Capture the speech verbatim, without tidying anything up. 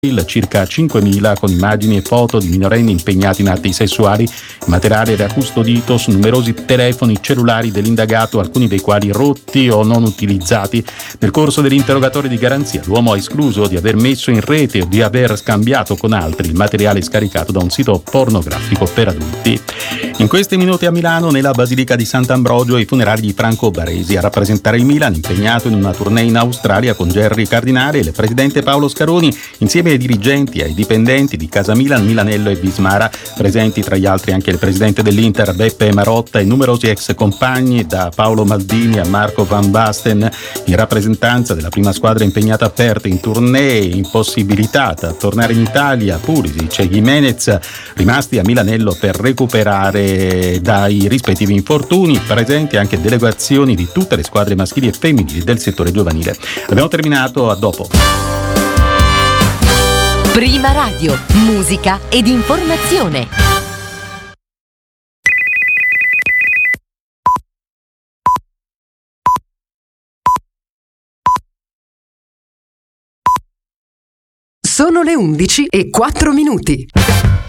circa cinquemila con immagini e foto di minorenni impegnati in atti sessuali. Il materiale era custodito su numerosi telefoni cellulari dell'indagato, alcuni dei quali rotti o non utilizzati. Nel corso dell'interrogatorio di garanzia l'uomo ha escluso di aver messo in rete o di aver scambiato con altri il materiale scaricato da un sito pornografico per adulti. In questi minuti a Milano, nella Basilica di Sant'Ambrogio, i funerali di Franco Baresi. A rappresentare il Milan, impegnato in una tournée in Australia con Gerry Cardinale e il presidente Paolo Scaroni, insieme ai dirigenti e ai dipendenti di Casa Milan, Milanello e Vismara. Presenti tra gli altri anche il presidente dell'Inter Beppe Marotta e numerosi ex compagni, da Paolo Maldini a Marco Van Basten, in rappresentanza della prima squadra impegnata a Perth in tournée, impossibilitata a tornare in Italia. Pulisic e Jimenez rimasti a Milanello per recuperare dai rispettivi infortuni. Presenti anche delegazioni di tutte le squadre maschili e femminili del settore giovanile. Abbiamo terminato, a dopo. Prima Radio, musica ed informazione. Sono le undici e quattro minuti.